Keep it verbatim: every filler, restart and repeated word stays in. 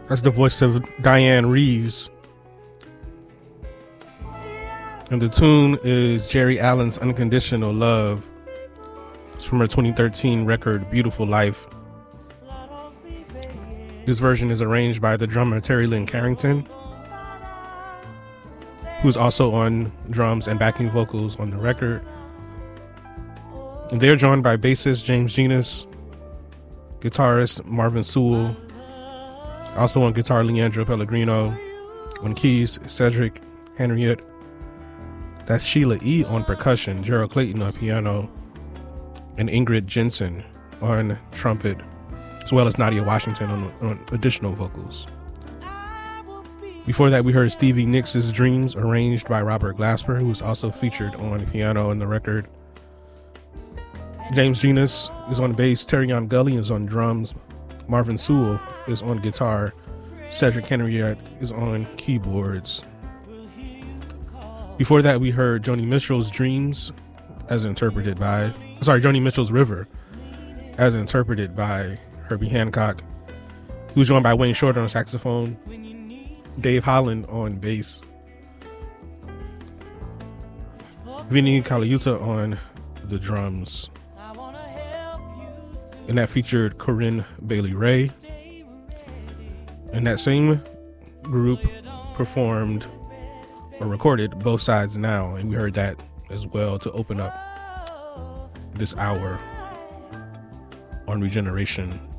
That's the voice of Diane Reeves. And the tune is Jerry Allen's Unconditional Love. It's from her twenty thirteen record, Beautiful Life. This version is arranged by the drummer Terry Lynn Carrington, who's also on drums and backing vocals on the record. And they're joined by bassist James Genus, guitarist Marvin Sewell, also on guitar Leandro Pellegrino, on keys Cedric Henriette, that's Sheila E. on percussion, Gerald Clayton on piano, and Ingrid Jensen on trumpet, as well as Nadia Washington on, on additional vocals. Before that, we heard Stevie Nicks' Dreams, arranged by Robert Glasper, who is also featured on piano in the record. James Genus is on bass, Terrion Gully is on drums, Marvin Sewell is on guitar, Cedric Henriette is on keyboards. Before that, we heard Joni Mitchell's Dreams, as interpreted by, sorry, Joni Mitchell's River, as interpreted by Herbie Hancock, who was joined by Wayne Shorter on saxophone, Dave Holland on bass, Vinny Colaiuta on the drums, and that featured Corinne Bailey Ray. And that same group performed or recorded Both Sides Now, and we heard that as well to open up this hour on Regeneration